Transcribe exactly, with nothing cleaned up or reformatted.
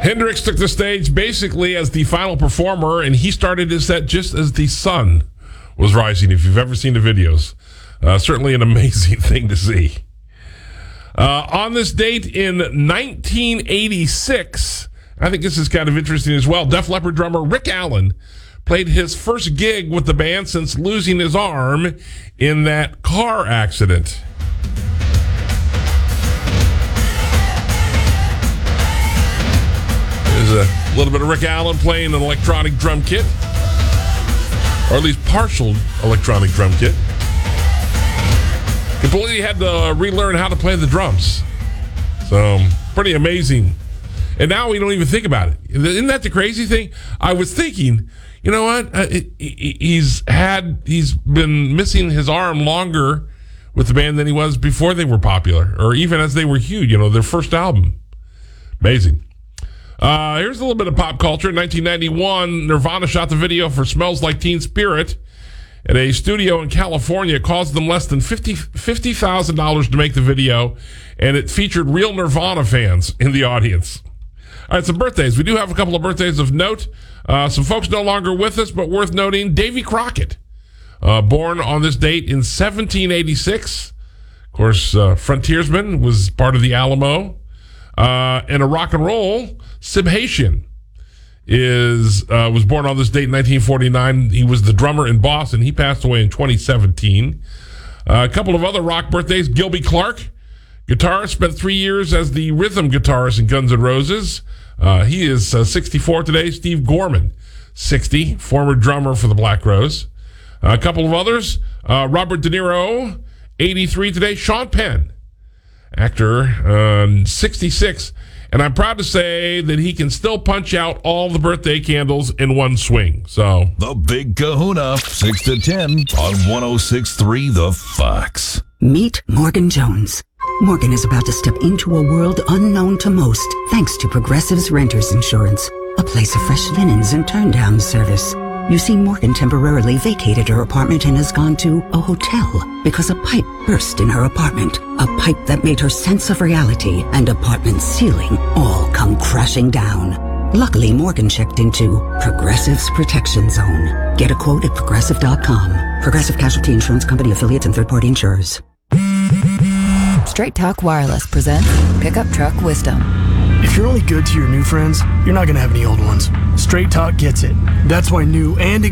Hendrix took the stage basically as the final performer, and he started his set just as the sun was rising, if you've ever seen the videos. Uh, certainly an amazing thing to see. Uh, on this date in nineteen eighty-six, I think this is kind of interesting as well, Def Leppard drummer Rick Allen played his first gig with the band since losing his arm in that car accident. There's a little bit of Rick Allen playing an electronic drum kit, or at least partial electronic drum kit. Completely had to relearn how to play the drums. So, pretty amazing. And now we don't even think about it. Isn't that the crazy thing? I was thinking, you know what? Uh, it, it, he's had, he's been missing his arm longer with the band than he was before they were popular, or even as they were huge, you know, their first album. Amazing. Uh, here's a little bit of pop culture. In nineteen ninety-one, Nirvana shot the video for Smells Like Teen Spirit at a studio in California. It cost them less than fifty thousand dollars to make the video, and it featured real Nirvana fans in the audience. All right, some birthdays. We do have a couple of birthdays of note. Uh, some folks no longer with us, but worth noting. Davy Crockett, uh, born on this date in seventeen eighty-six. Of course, uh, frontiersman, was part of the Alamo. Uh, and a rock and roll, Sib Haitian is uh, was born on this date in nineteen forty-nine. He was the drummer in Boston. He passed away in twenty seventeen. Uh, a couple of other rock birthdays. Gilby Clarke, guitarist, spent three years as the rhythm guitarist in Guns N' Roses. Uh, he is uh, sixty-four today. Steve Gorman, sixty, former drummer for the Black Rose. Uh, a couple of others. Uh, Robert De Niro, eighty-three today. Sean Penn, actor, uh, sixty-six. And I'm proud to say that he can still punch out all the birthday candles in one swing. So The Big Kahuna, six to ten on one oh six point three The Fox. Meet Morgan Jones. Morgan is about to step into a world unknown to most, thanks to Progressive's Renters Insurance, a place of fresh linens and turn-down service. You see, Morgan temporarily vacated her apartment and has gone to a hotel because a pipe burst in her apartment. A pipe that made her sense of reality and apartment ceiling all come crashing down. Luckily, Morgan checked into Progressive's Protection Zone. Get a quote at progressive dot com. Progressive Casualty Insurance Company, affiliates, and third-party insurers. Straight Talk Wireless presents Pickup Truck Wisdom. If you're only good to your new friends, you're not going to have any old ones. Straight Talk gets it. That's why new and